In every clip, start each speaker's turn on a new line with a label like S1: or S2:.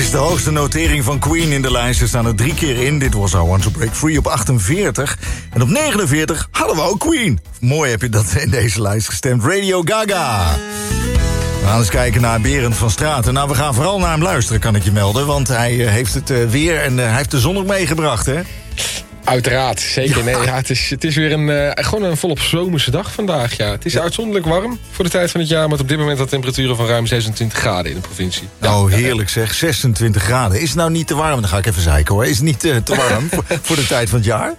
S1: is de hoogste notering van Queen in de lijst. Er staan er 3 keer in. Dit was I Want to Break Free op 48. En op 49 hadden we ook Queen. Mooi heb je dat in deze lijst gestemd. Radio Gaga. We gaan eens kijken naar Berend van Straten. Nou, we gaan vooral naar hem luisteren, kan ik je melden. Want hij heeft het weer en hij heeft de zon ook meegebracht, hè?
S2: Uiteraard, zeker. Nee, ja, het is weer gewoon een volop zomerse dag vandaag. Ja. Het is uitzonderlijk warm voor de tijd van het jaar... met op dit moment al temperaturen van ruim 26 graden in de provincie.
S1: Oh, heerlijk zeg. 26 graden. Is het nou niet te warm? Dan ga ik even zeiken, hoor. Is het niet te warm voor de tijd van het jaar?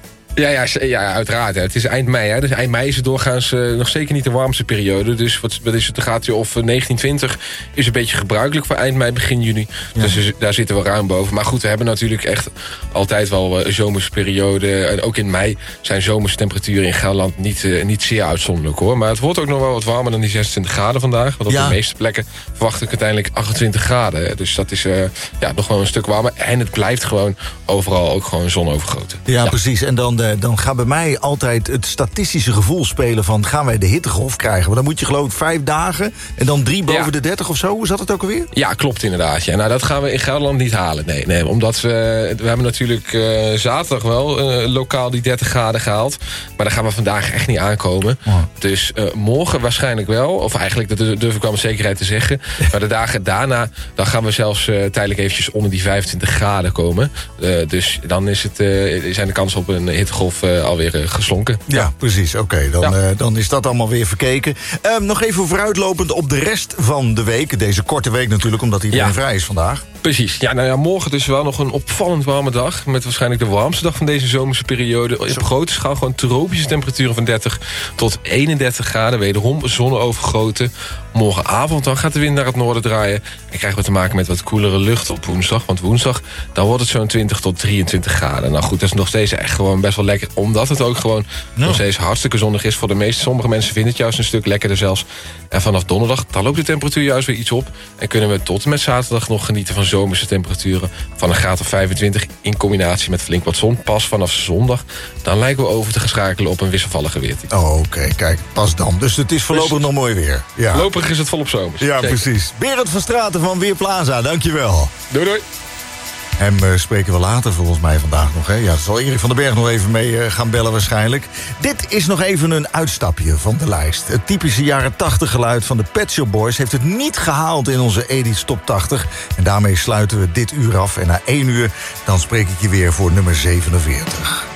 S2: Ja, uiteraard. Hè. Het is eind mei. Hè. Dus eind mei is het doorgaans nog zeker niet de warmste periode. Dus wat is het? Dan gaat hij of 1920 is een beetje gebruikelijk voor eind mei, begin juni. Ja. Dus daar zitten we ruim boven. Maar goed, we hebben natuurlijk echt altijd wel een zomerse periode. En ook in mei zijn zomerse temperaturen in Gelderland niet zeer uitzonderlijk, hoor. Maar het wordt ook nog wel wat warmer dan die 26 graden vandaag. Want op de meeste plekken verwacht ik uiteindelijk 28 graden. Hè. Dus dat is nog wel een stuk warmer. En het blijft gewoon overal ook gewoon zonovergoten.
S1: Ja, precies. En dan gaat bij mij altijd het statistische gevoel spelen van... gaan wij de hittegolf krijgen? Want dan moet je geloof ik 5 dagen en dan 3 boven de 30 of zo. Hoe zat het ook alweer?
S2: Ja, klopt inderdaad. Ja. Nou, dat gaan we in Gelderland niet halen. Nee, omdat we hebben natuurlijk zaterdag wel lokaal die 30 graden gehaald. Maar daar gaan we vandaag echt niet aankomen. Oh. Dus morgen waarschijnlijk wel. Of eigenlijk, dat durf ik wel met zekerheid te zeggen. Maar de dagen daarna, dan gaan we zelfs tijdelijk eventjes onder die 25 graden komen. Dus dan zijn de kansen op een hittegolf alweer geslonken.
S1: Ja, precies. Oké, dan is dat allemaal weer verkeken. Nog even vooruitlopend op de rest van de week. Deze korte week natuurlijk, omdat iedereen vrij is vandaag.
S2: Precies. Ja, nou ja, morgen dus wel nog een opvallend warme dag. Met waarschijnlijk de warmste dag van deze zomerse periode. Op grote schaal gewoon tropische temperaturen van 30 tot 31 graden. Wederom zonovergoten. Morgenavond dan gaat de wind naar het noorden draaien. En krijgen we te maken met wat koelere lucht op woensdag. Want woensdag dan wordt het zo'n 20 tot 23 graden. Nou goed, dat is nog steeds echt gewoon best wel lekker. Omdat het ook gewoon nog steeds hartstikke zonnig is. Voor de meeste, sommige mensen vinden het juist een stuk lekkerder zelfs. En vanaf donderdag, dan loopt de temperatuur juist weer iets op. En kunnen we tot en met zaterdag nog genieten van zomerse temperaturen van een graad of 25... in combinatie met flink wat zon. Pas vanaf zondag, dan lijken we over te gaan schakelen op een wisselvallige weertype.
S1: Oh, oké, kijk, pas dan. Dus het is voorlopig nog mooi weer. Ja.
S2: Voorlopig is het volop zomers.
S1: Ja, zeker. Precies. Berend van Straten van Weerplaza, dankjewel.
S2: Doei.
S1: Hem spreken we later volgens mij vandaag nog. Hè? Ja, zal Erik van den Berg nog even mee gaan bellen waarschijnlijk. Dit is nog even een uitstapje van de lijst. Het typische jaren 80 geluid van de Pet Shop Boys heeft het niet gehaald in onze Edis Top 80. En daarmee sluiten we dit uur af. En na 1 uur dan spreek ik je weer voor nummer 47.